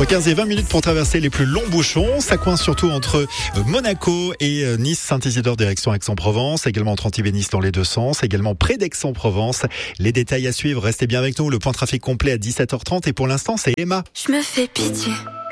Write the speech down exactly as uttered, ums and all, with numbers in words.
Entre quinze et vingt minutes pour traverser les plus longs bouchons. Ça coince surtout entre Monaco et Nice, Saint-Isidore direction Aix-en-Provence. Également entre Antibes et Nice dans les deux sens. Également près d'Aix-en-Provence. Les détails à suivre. Restez bien avec nous. Le point trafic complet à dix-sept heures trente. Et pour l'instant, c'est Emma. Je me fais pitié.